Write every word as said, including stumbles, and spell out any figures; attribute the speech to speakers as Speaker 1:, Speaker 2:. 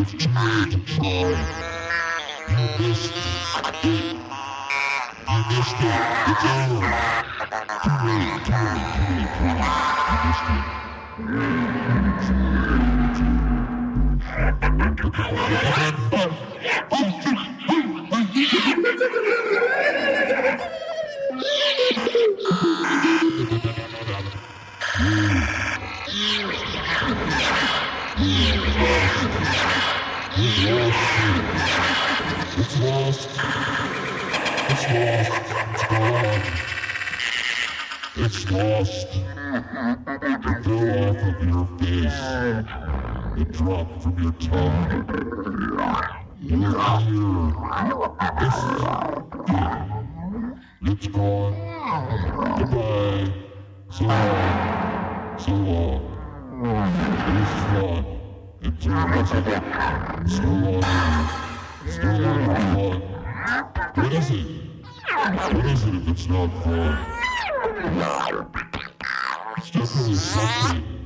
Speaker 1: It's too late to try. You missed it. You missed it. It's over. Too late, too late, too late, too late. You missed it. It's lost. It's lost. It's gone. It's lost. It fell off of your face. It dropped from your tongue. You're here. It's, it's gone. Goodbye. So long. So long. It was fun. Until what's it? So long. Still not fun. What is it? What is it if it's not fun? It's definitely something.